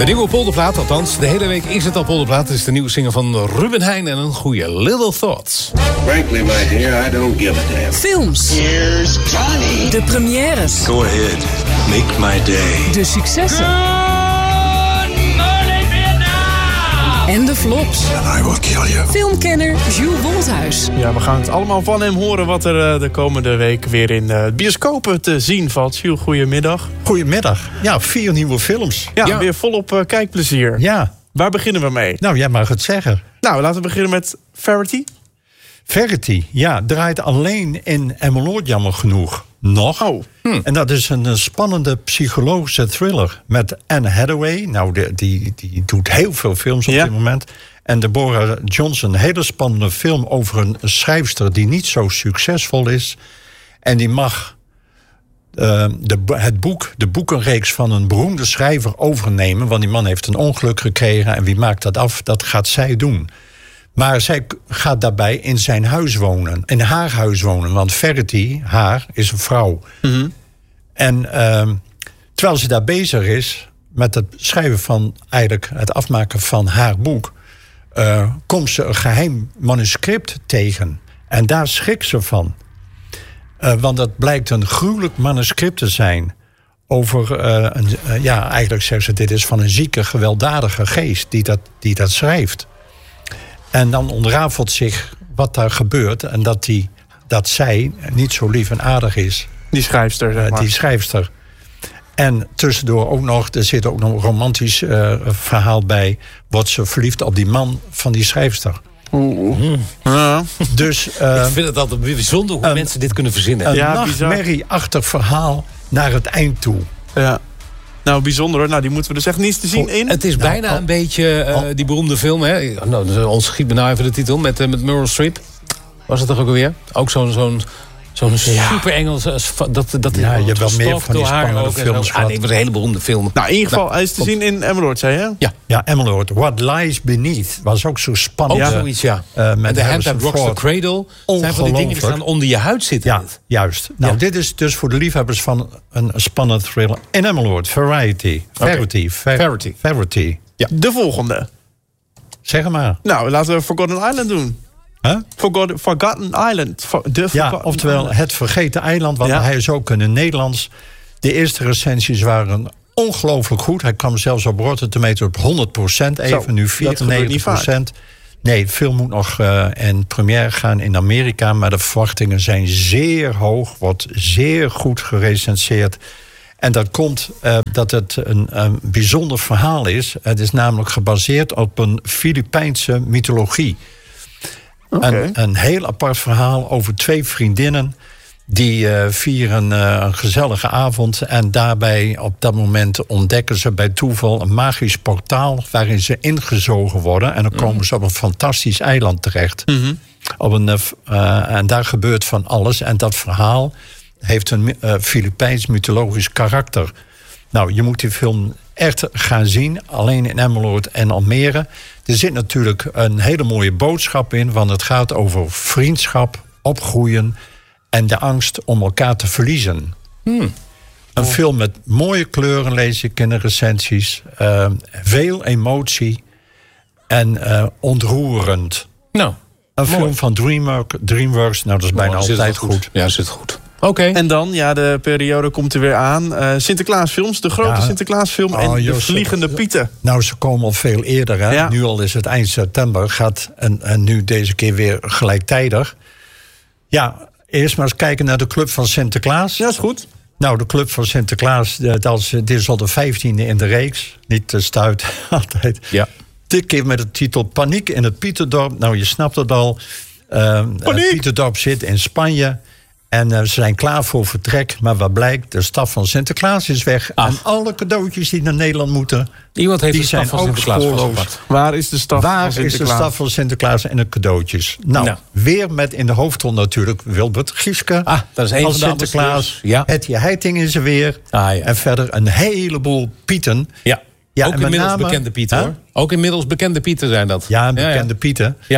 De nieuwe polderplaat, althans, de hele week is het al polderplaat. Het is de nieuwe single van Ruben Heijn en een goede Little Thoughts. Frankly, my dear, I don't give a damn. Films. Here's Johnny. De premières. Go ahead, make my day. De successen. En de flops. And I will kill you. Filmkenner Jules Bolthuis. Ja, we gaan het allemaal van hem horen wat er de komende week weer in bioscopen te zien valt. Jules, goedemiddag. Goedemiddag. Ja, 4 nieuwe films. Ja, weer volop kijkplezier. Ja. Waar beginnen we mee? Nou, jij mag het zeggen. Nou, laten we beginnen met Verity. Verity, ja, draait alleen in Emmeloord, jammer genoeg. Nog. Oh. En dat is een spannende psychologische thriller met Anne Hathaway. Nou, die doet heel veel films op dit moment. En Deborah Johnson, een hele spannende film over een schrijfster die niet zo succesvol is. En die mag de boekenreeks van een beroemde schrijver overnemen. Want die man heeft een ongeluk gekregen. En wie maakt dat af? Dat gaat zij doen. Maar zij gaat daarbij in zijn huis wonen. In haar huis wonen. Want Verity, is een vrouw. Mm-hmm. En terwijl ze daar bezig is met het schrijven van eigenlijk het afmaken van haar boek, komt ze een geheim manuscript tegen. En daar schrikt ze van. Want dat blijkt een gruwelijk manuscript te zijn over eigenlijk zegt ze, dit is van een zieke, gewelddadige geest die dat schrijft. En dan ontrafelt zich wat daar gebeurt en dat zij niet zo lief en aardig is. Die schrijfster, zeg maar. Die schrijfster. En tussendoor ook nog, er zit ook nog een romantisch verhaal bij, wordt ze verliefd op die man van die schrijfster. Ja. Dus, ik vind het altijd bijzonder hoe mensen dit kunnen verzinnen. Een nachtmerrieachtig verhaal naar het eind toe. Ja. Nou, bijzonder hoor. Nou, die moeten we dus echt niet te zien in. Het is bijna een beetje die beroemde film, hè? Nou, ons schiet me nou even de titel met Meryl Streep. Was het toch ook alweer? Ook zo'n super Engels. Je hebt wel meer van die spannende films gehad. Het was een hele beroemde film. Nou, in ieder geval, hij is te zien in Emmeloord, zei je? Ja, Emmeloord. What Lies Beneath was ook zo spannend. Ook zoiets, ja. Met The Hand That Rocks the Cradle. Zijn van die dingen die staan onder je huid zitten. Ja, juist. Nou, dit is dus voor de liefhebbers van een spannende thriller in Emmeloord. Verity. Ja. De volgende. Zeg maar. Nou, laten we Forgotten Island doen. Huh? Forgotten Island. Oftewel Het Vergeten Eiland, want hij is ook in het Nederlands. De eerste recensies waren ongelooflijk goed. Hij kwam zelfs op Rotten Tomatoes op 100%, even nu 94%. Nee, de film moet nog in première gaan in Amerika, maar de verwachtingen zijn zeer hoog, wordt zeer goed gerecenseerd. En dat komt dat het een bijzonder verhaal is. Het is namelijk gebaseerd op een Filipijnse mythologie. Okay. Een heel apart verhaal over 2 vriendinnen die vieren een gezellige avond. En daarbij op dat moment ontdekken ze bij toeval een magisch portaal waarin ze ingezogen worden. En dan komen ze op een fantastisch eiland terecht. Mm-hmm. En daar gebeurt van alles. En dat verhaal heeft een Filipijns mythologisch karakter. Nou, je moet die film echt gaan zien. Alleen in Emmeloord en Almere. Er zit natuurlijk een hele mooie boodschap in. Want het gaat over vriendschap, opgroeien en de angst om elkaar te verliezen. Een film met mooie kleuren, lees ik in de recensies. Veel emotie en ontroerend. Nou, een film van DreamWorks. Nou, dat is bijna altijd goed. Ja, zit goed. Okay. En dan, de periode komt er weer aan. Sinterklaasfilms, de grote Sinterklaasfilm en de Vliegende Pieten. Nou, ze komen al veel eerder. Hè? Ja. Nu al is het eind september. En nu deze keer weer gelijktijdig. Ja, eerst maar eens kijken naar de Club van Sinterklaas. Ja, is goed. Nou, de Club van Sinterklaas, dit is al de 15e in de reeks. Niet te stuit altijd. Ja. Dit keer met de titel Paniek in het Pieterdorp. Nou, je snapt het al. Pieterdorp zit in Spanje. En ze zijn klaar voor vertrek. Maar wat blijkt, de staf van Sinterklaas is weg. Ach. En alle cadeautjes die naar Nederland moeten, iemand heeft die de staf zijn van ook spoorloos. Waar is de staf van Sinterklaas? Waar is de staf van Sinterklaas en de cadeautjes? Nou, weer met in de hoofdrol natuurlijk Wilbert Gieske. Dat is een als van de Sinterklaas. Hetty Heiting is er weer. En verder een heleboel Pieten. Ja, ook inmiddels bekende Pieten, hoor. Ook inmiddels bekende Pieten zijn dat. Ja, bekende Pieten. Ja.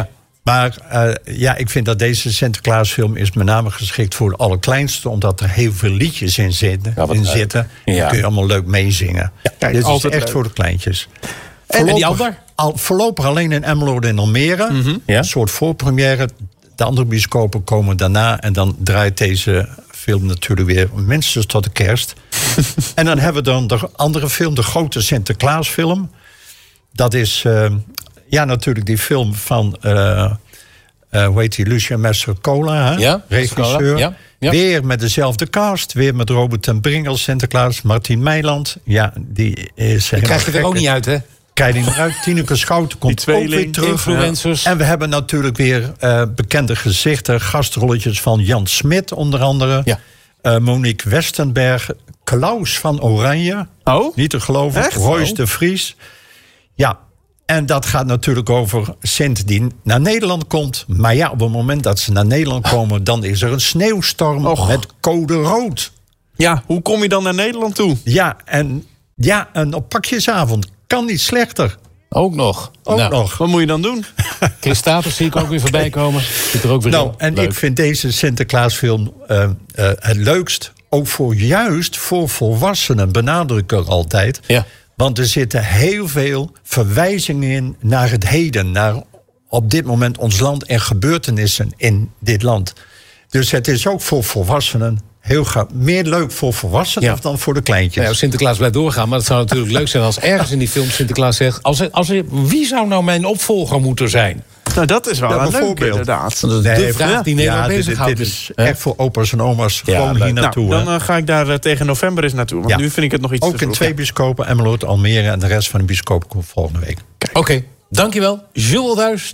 Maar ik vind dat deze Sinterklaasfilm is met name geschikt voor de allerkleinste, omdat er heel veel liedjes in zitten. Ja, Die kun je allemaal leuk meezingen. Kijk, dit is echt leuk. voor de kleintjes. En die ander? Voorlopig alleen in Emmeloord en Almere. Ja. Een soort voorpremière. De andere bioscopen komen daarna. En dan draait deze film natuurlijk weer minstens tot de kerst. En dan hebben we dan de andere film, de grote Sinterklaasfilm. Dat is natuurlijk die film van hoe heet die, Lucien Mastrocola, hè? Ja, regisseur. Ja. Weer met dezelfde cast, weer met Robert ten Brink als Sinterklaas, Martien Meiland. Ja, die is. Die krijg je er ook niet uit, hè? Kijk je eruit. Tineke Schouten komt ook weer terug. Influencers. En we hebben natuurlijk weer bekende gezichten. Gastrolletjes van Jan Smit onder andere. Ja. Monique Westenberg. Klaus van Oranje. Oh? Niet te geloven. Echt? Royce de Vries. Ja. En dat gaat natuurlijk over Sint die naar Nederland komt. Maar ja, op het moment dat ze naar Nederland komen, dan is er een sneeuwstorm met code rood. Ja, hoe kom je dan naar Nederland toe? Ja, en op pakjesavond kan niet slechter. Ook nog. Nog. Wat moet je dan doen? Chris Status zie ik ook weer voorbij komen. Zit er ook weer in. En Leuk. ik vind deze Sinterklaasfilm het leukst. Ook juist voor volwassenen, benadruk ik altijd. Ja. Want er zitten heel veel verwijzingen in naar het heden. Naar op dit moment ons land en gebeurtenissen in dit land. Dus het is ook voor volwassenen meer leuk voor volwassenen dan voor de kleintjes. Ja, Sinterklaas blijft doorgaan, maar het zou natuurlijk leuk zijn als ergens in die film Sinterklaas zegt, wie zou nou mijn opvolger moeten zijn? Nou, dat is wel een leuk inderdaad. Dat is de vraag die Nederland bezighoudt. Dit is echt voor opa's en oma's gewoon hier naartoe. Nou, dan ga ik daar tegen november eens naartoe. Want nu vind ik het nog iets te vroeg. Ook in 2 bioscopen, Emmeloord, Almere en de rest van de bioscoop komt volgende week. Oké, dankjewel. Jules Woldhuis.